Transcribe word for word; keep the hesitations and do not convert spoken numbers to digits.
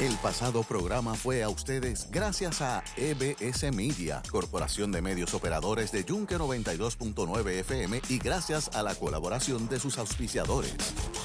El pasado programa fue a ustedes gracias a E B S Media, Corporación de Medios Operadores de Yunque noventa y dos punto nueve F M, y gracias a la colaboración de sus auspiciadores.